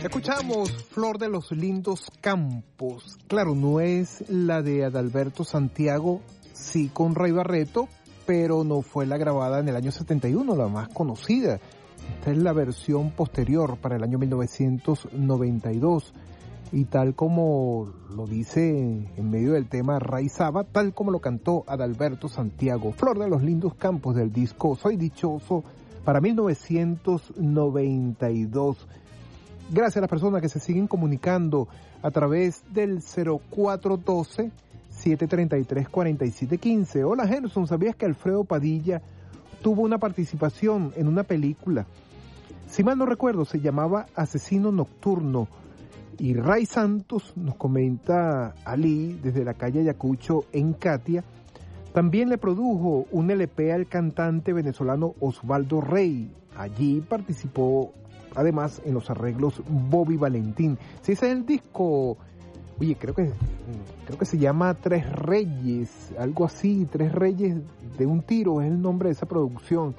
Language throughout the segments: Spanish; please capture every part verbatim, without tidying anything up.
Escuchamos Flor de los Lindos Campos. Claro, no es la de Adalberto Santiago, sí con Ray Barreto, pero no fue la grabada en el año setenta y uno, la más conocida. Esta es la versión posterior para el año mil novecientos noventa y dos. Y tal como lo dice en medio del tema Ray Saba, tal como lo cantó Adalberto Santiago, Flor de los Lindos Campos del disco Soy Dichoso para mil novecientos noventa y dos. Gracias a las personas que se siguen comunicando a través del cero cuatro uno dos, siete tres tres, cuatro siete uno cinco. Hola Gerson, ¿sabías que Alfredo Padilla tuvo una participación en una película? Si mal no recuerdo, se llamaba Asesino Nocturno. Y Ray Santos, nos comenta Ali desde la calle Ayacucho en Catia, también le produjo un L P al cantante venezolano Osvaldo Rey. Allí participó además en los arreglos Bobby Valentín. Si ese es el disco, oye, creo que creo que se llama Tres Reyes, algo así, Tres Reyes de un tiro es el nombre de esa producción,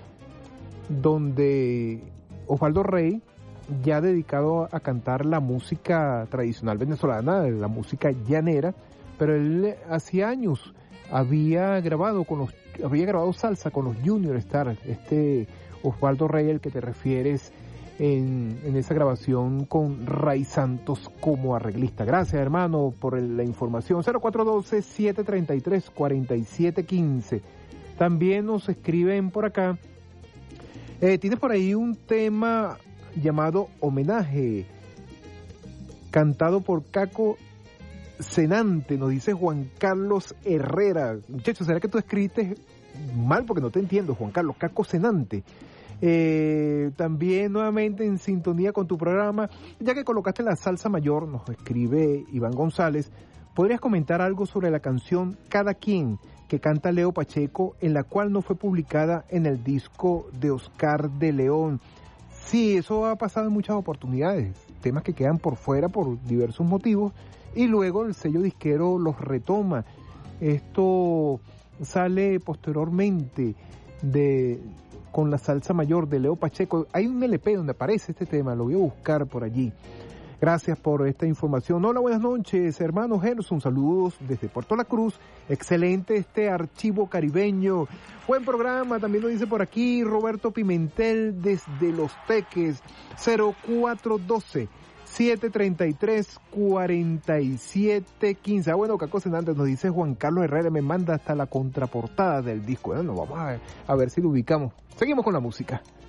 donde Osvaldo Rey, ya dedicado a cantar la música tradicional venezolana, la música llanera, pero él hacía años había grabado con los había grabado salsa con los Junior Stars, este Osvaldo Rey al que te refieres en, en esa grabación con Ray Santos como arreglista. Gracias, hermano, por el, la información. cero cuatro uno dos, siete tres tres, cuatro siete uno cinco. También nos escriben por acá, eh, tienes por ahí un tema llamado Homenaje, cantado por Caco Cenante, nos dice Juan Carlos Herrera. Muchachos, ¿será que tú escribiste mal? Porque no te entiendo, Juan Carlos. Caco Cenante. Eh, también nuevamente en sintonía con tu programa, ya que colocaste la salsa mayor, nos escribe Iván González, ¿podrías comentar algo sobre la canción Cada Quien que canta Leo Pacheco, en la cual no fue publicada en el disco de Oscar de León? Sí, eso ha pasado en muchas oportunidades, temas que quedan por fuera por diversos motivos y luego el sello disquero los retoma. Esto sale posteriormente de con la salsa mayor de Leo Pacheco. Hay un L P donde aparece este tema, lo voy a buscar por allí. Gracias por esta información. Hola, buenas noches, hermano Gerson. Saludos desde Puerto La Cruz. Excelente este archivo caribeño. Buen programa, también lo dice por aquí Roberto Pimentel desde Los Teques. cero cuatro uno dos, siete tres tres, cuatro siete uno cinco. Ah, bueno, Caco Cenante, nos dice Juan Carlos Herrera, me manda hasta la contraportada del disco. Bueno, vamos a ver, a ver si lo ubicamos. Seguimos con la música.